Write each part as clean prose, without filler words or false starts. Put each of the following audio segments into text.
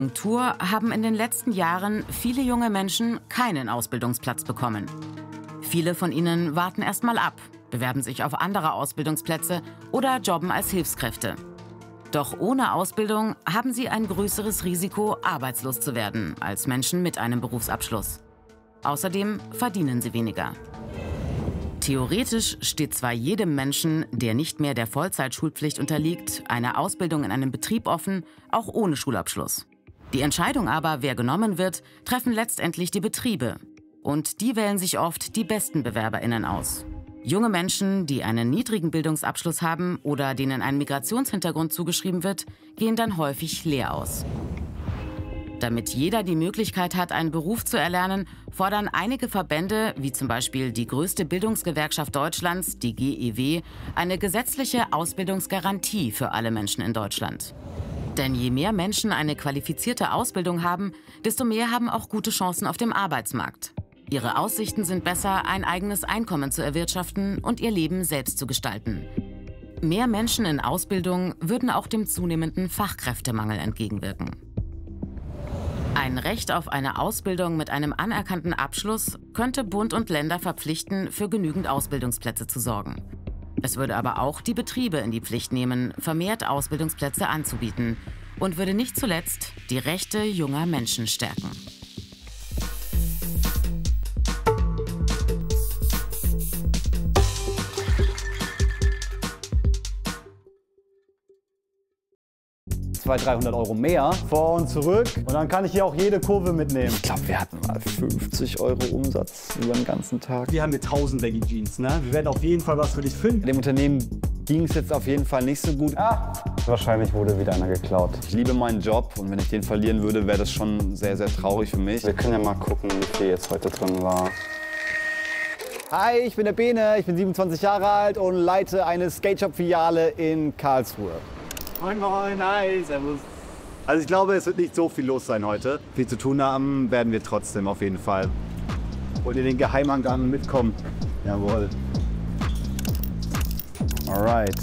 Tour haben in den letzten Jahren viele junge Menschen keinen Ausbildungsplatz bekommen. Viele von ihnen warten erst mal ab, bewerben sich auf andere Ausbildungsplätze oder jobben als Hilfskräfte. Doch ohne Ausbildung haben sie ein größeres Risiko, arbeitslos zu werden, als Menschen mit einem Berufsabschluss. Außerdem verdienen sie weniger. Theoretisch steht zwar jedem Menschen, der nicht mehr der Vollzeitschulpflicht unterliegt, eine Ausbildung in einem Betrieb offen, auch ohne Schulabschluss. Die Entscheidung aber, wer genommen wird, treffen letztendlich die Betriebe. Und die wählen sich oft die besten BewerberInnen aus. Junge Menschen, die einen niedrigen Bildungsabschluss haben oder denen ein Migrationshintergrund zugeschrieben wird, gehen dann häufig leer aus. Damit jeder die Möglichkeit hat, einen Beruf zu erlernen, fordern einige Verbände, wie zum Beispiel die größte Bildungsgewerkschaft Deutschlands, die GEW, eine gesetzliche Ausbildungsgarantie für alle Menschen in Deutschland. Denn je mehr Menschen eine qualifizierte Ausbildung haben, desto mehr haben auch gute Chancen auf dem Arbeitsmarkt. Ihre Aussichten sind besser, ein eigenes Einkommen zu erwirtschaften und ihr Leben selbst zu gestalten. Mehr Menschen in Ausbildung würden auch dem zunehmenden Fachkräftemangel entgegenwirken. Ein Recht auf eine Ausbildung mit einem anerkannten Abschluss könnte Bund und Länder verpflichten, für genügend Ausbildungsplätze zu sorgen. Es würde aber auch die Betriebe in die Pflicht nehmen, vermehrt Ausbildungsplätze anzubieten und würde nicht zuletzt die Rechte junger Menschen stärken. $200, 300 Euro mehr. Vor und zurück. Und dann kann ich hier auch jede Kurve mitnehmen. Ich glaube, wir hatten mal 50 Euro Umsatz über den ganzen Tag. Wir haben hier 1000 Baggy Jeans, ne? Wir werden auf jeden Fall was für dich finden. Dem Unternehmen ging es jetzt auf jeden Fall nicht so gut. Wahrscheinlich wurde wieder einer geklaut. Ich liebe meinen Job und wenn ich den verlieren würde, wäre das schon sehr, sehr traurig für mich. Wir können ja mal gucken, wie viel jetzt heute drin war. Hi, ich bin der Bene, ich bin 27 Jahre alt und leite eine Skate-Shop-Filiale in Karlsruhe. Moin Moin, hi, servus. Also ich glaube, es wird nicht so viel los sein heute. Viel zu tun haben werden wir trotzdem auf jeden Fall. Wollt ihr den Geheimgang mitkommen? Jawohl. Alright.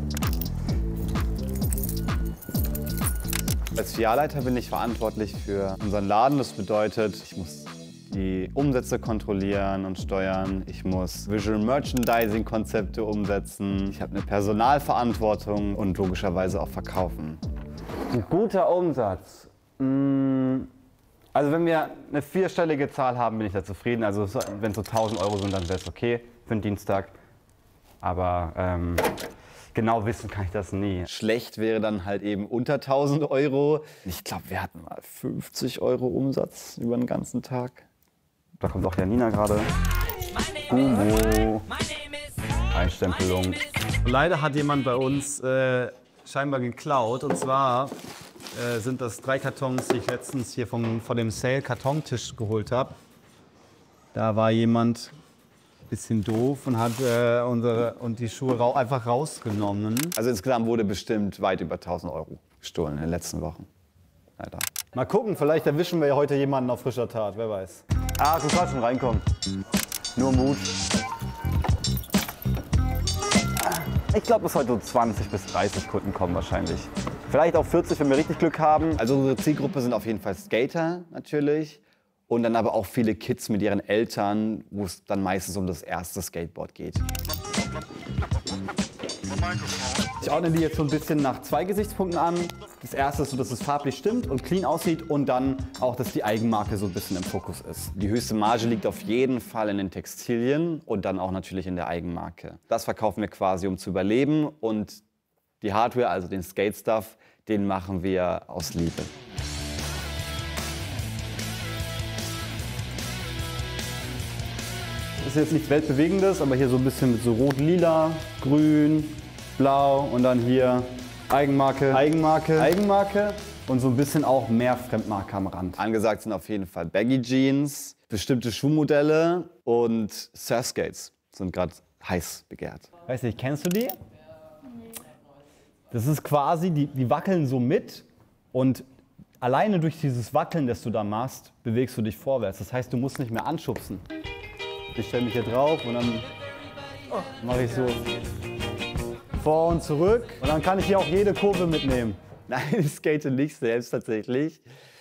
Als Filialleiter bin ich verantwortlich für unseren Laden. Das bedeutet, ich muss die Umsätze kontrollieren und steuern. Ich muss Visual Merchandising Konzepte umsetzen. Ich habe eine Personalverantwortung und logischerweise auch verkaufen. Ein guter Umsatz. Also wenn wir eine vierstellige Zahl haben, bin ich da zufrieden. Also wenn es so 1000 Euro sind, dann wäre es okay für einen Dienstag. Aber genau wissen kann ich das nie. Schlecht wäre dann halt eben unter 1000 Euro. Ich glaube, wir hatten mal 50 Euro Umsatz über den ganzen Tag. Da kommt auch Janina gerade. Humo. Einstempelung. Leider hat jemand bei uns scheinbar geklaut. Und zwar sind das 3 Kartons, die ich letztens hier von dem Sale-Kartontisch geholt habe. Da war jemand ein bisschen doof und hat die Schuhe einfach rausgenommen. Also insgesamt wurde bestimmt weit über 1000 Euro gestohlen in den letzten Wochen. Leider. Mal gucken, vielleicht erwischen wir ja heute jemanden auf frischer Tat, wer weiß. Du kannst schon reinkommen. Nur Mut. Ich glaube, dass heute so 20 bis 30 Kunden kommen wahrscheinlich. Vielleicht auch 40, wenn wir richtig Glück haben. Also unsere Zielgruppe sind auf jeden Fall Skater natürlich. Und dann aber auch viele Kids mit ihren Eltern, wo es dann meistens um das erste Skateboard geht. Ich ordne die jetzt so ein bisschen nach 2 Gesichtspunkten an. Das erste ist so, dass es farblich stimmt und clean aussieht und dann auch, dass die Eigenmarke so ein bisschen im Fokus ist. Die höchste Marge liegt auf jeden Fall in den Textilien und dann auch natürlich in der Eigenmarke. Das verkaufen wir quasi, um zu überleben und die Hardware, also den Skate-Stuff, den machen wir aus Liebe. Das ist jetzt nichts Weltbewegendes, aber hier so ein bisschen mit so rot-lila, grün, blau und dann hier Eigenmarke, Eigenmarke, Eigenmarke und so ein bisschen auch mehr Fremdmarke am Rand. Angesagt sind auf jeden Fall Baggy Jeans, bestimmte Schuhmodelle und Surfskates sind gerade heiß begehrt. Weiß nicht, kennst du die? Das ist quasi, die wackeln so mit und alleine durch dieses Wackeln, das du da machst, bewegst du dich vorwärts. Das heißt, du musst nicht mehr anschubsen. Ich stelle mich hier drauf und dann mache ich so vor und zurück und dann kann ich hier auch jede Kurve mitnehmen. Nein, ich skate nicht selbst tatsächlich.